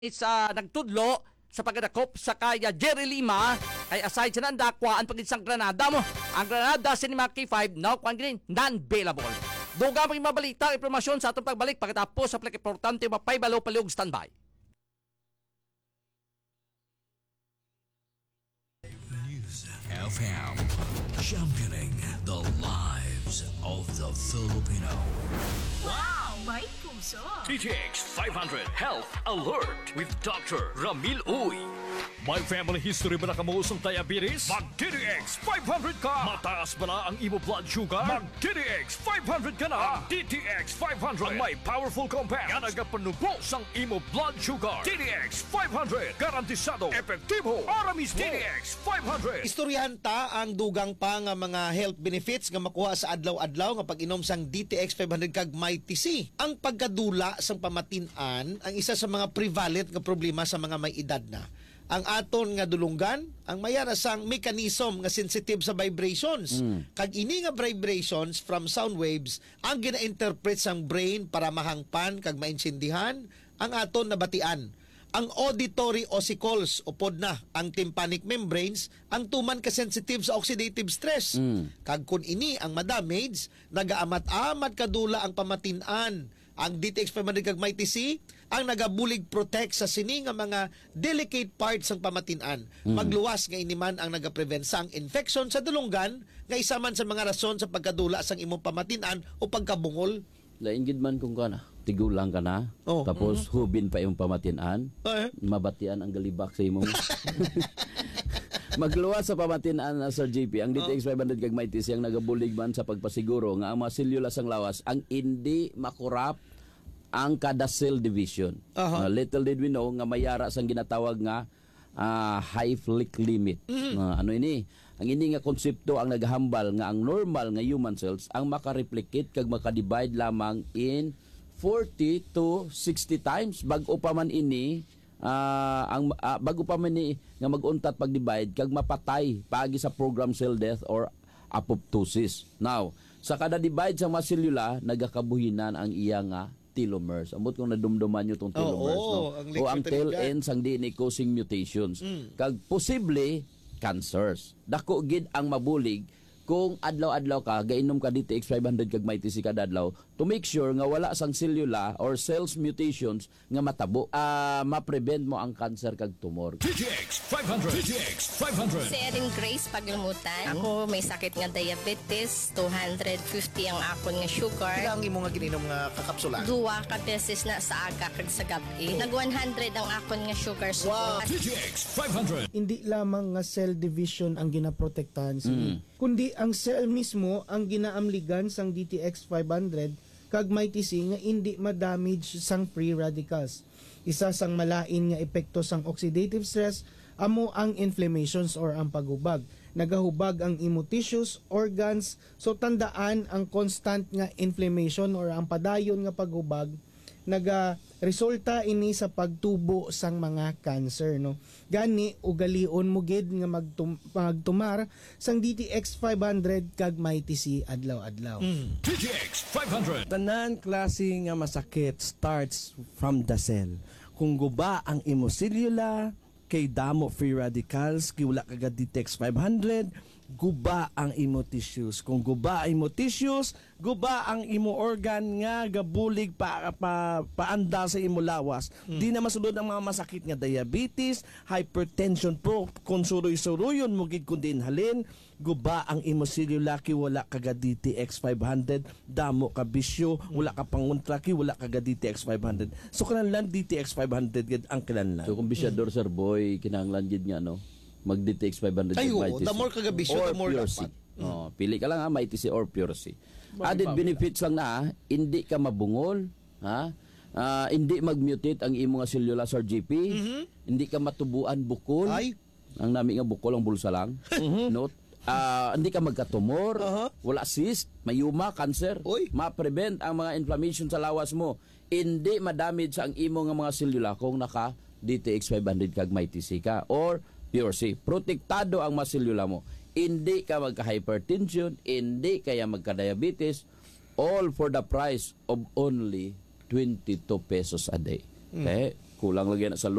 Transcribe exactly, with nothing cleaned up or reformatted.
sa nagtudlo sa pagdakop sa kaya Jerry Lima kay aside sa nandakwa ang paginsang Granada mo. Ang Granada Cinema K five now kung green non-bailable. Duga mga mabalita impormasyon sa atong pagbalik pagkatapos sa importante mapay balo paliog standby. News F M, championing the lives of the Filipino. Wow! May puso! D T X five hundred Health Alert with Doctor Ramil Uy. May family history ba na kamuusong diabetes? Mag-D T X five hundred ka! Mataas ba na ang imo blood sugar? Mag-D T X five hundred ka na! Ang D T X five hundred ang may powerful compounds nga nagapanubos ang imo blood sugar. D T X five hundred garantisado, epektibo, para mismo. D T X five hundred. Istoryahan ta ang dugang pa nga mga health benefits nga makuha sa adlaw-adlaw nga pag-inom sang D T X five hundred kag may T C. Ang pagkadula sang pamatin-an ang isa sa mga prevalent nga problema sa mga may edad na. Ang aton nga dulunggan, ang mayara sang mechanism nga sensitive sa vibrations. Mm. Kag ini nga vibrations from sound waves ang gina-interpret sang brain para mahangpan kag mainsindihan ang aton nabatian. Ang auditory ossicles o pod na ang tympanic membranes ang tuman ka sensitive sa oxidative stress. Mm. Kag kun ini ang madamage, nagaamat-amat kadula ang pamatin-an. Ang D T X five hundred kag may T C ang nagabulig protect sa sini nga mga delicate parts ng pamatin-an. Mm. Magluwas nga iniman ang nagaprevent sang infection sa dulunggan nga isa man sa mga rason sa pagkadula sang imong pamatin-an o pagkabungol. Lain gid man kung kana, tigulang ka na, oh, tapos mm-hmm. hubin pa yung pamatin-an, uh-huh. mabatian ang galibak sa imong. Magluwas sa pamatin-an na Sir J P, ang D T X five hundred kag may T C ang nagabulig man sa pagpasiguro nga ang mga selula sang lawas ang hindi makurap ang kada cell division. Uh-huh. Uh, little did we know nga mayara sang ginatawag nga uh, Hayflick limit. Mm-hmm. Uh, ano ini? Ang ini nga konsepto ang naghambal nga ang normal nga human cells ang makareplicate kag makadivide lamang in forty to sixty times bag-o pa man ini uh, ang uh, bago pa man ni nga mag-untat pag-divide kag mapatay paagi sa program cell death or apoptosis. Now, sa kada divide sa mga selula nagakabuhinan ang iya nga telomeres. Amot kung nadumduman nyo itong telomeres. Oh, oh, no? ang o ang tail ends ang D N A causing mutations. Mm. Kag posible cancers. Dako gid ang mabulig kung adlaw-adlaw ka gainom ka D T X five hundred kag may T C kada adlaw to make sure nga wala sang selula or cells mutations nga matabo. Uh, ma-prevent mo ang cancer kag tumor. D T X five hundred. D T X five hundred. Si Erin Grace Paglimutan. Ako may sakit nga diabetes, two hundred fifty ang akon nga sugar. Kailangan mo nga gininom nga kakapsula. Duwa ka beses na sa aga kag sa gabi. Nag one hundred ang akon nga sugar. So wow. D T X five hundred. Hindi lamang nga cell division ang ginaprotektahan sila, mm. kundi ang cell mismo ang ginaamligan sang D T X five hundred kag may T C nga hindi ma-damage sang free radicals. Isa sang malain nga epekto sang oxidative stress amo ang inflammations or ang paghubag. Nagahubag ang imo tissues, organs, so tandaan ang constant nga inflammation or ang padayon nga paghubag naga resulta ini sa pagtubo sang mga cancer, no. Gani ugalion mo gid nga magtum magtumar sang D T X five hundred kag may T C adlaw-adlaw. Mm. D T X five hundred. Tanan klase nga masakit starts from the cell. Kung guba ang imo selula, kay damo free radicals, kay wala kagad D T X five hundred, guba ang imo tissues. Kung guba ang imo tissues, guba ang imo organ nga gabulig pa, pa paanda sa imo lawas. Hmm. Di na masulod ang mga masakit nga diabetes, hypertension pro, kung suroy-suroyon mo gid kun din halin, guba ang imo selula kay wala kagad D T X five hundred, damo ka bisyo, wala ka panguntra kay wala kagad D T X five hundred. So kanang D T X five hundred gid ang kinahanglan. So kung bisyador mm. Sir Boy kinahanglan gid nga no mag-D T X five hundred. Ay, oh, the more kagabisyo, the more dapat. Mm. Oh, pili ka lang ha, may T C or pure C. Added benefits lang na, hindi ka mabungol, ha? Uh, hindi mag-mutate ang imo nga selula Sir G P, mm-hmm. hindi ka matubuan bukol. Ay. Ang nami nga bukol ang bulsa lang. Note, uh, hindi ka magkatumor, uh-huh. wala cyst, mayuma, cancer. Oy. Ma-prevent ang mga inflammation sa lawas mo. Hindi ma-damage ang imo nga mga selula kung naka D T X five hundred kag may T C ka or pure C. Protektado ang mga selula mo. Hindi ka magka-hypertension, hindi kaya magka-diabetes, all for the price of only twenty-two pesos a day. Okay? kulang lagi na sa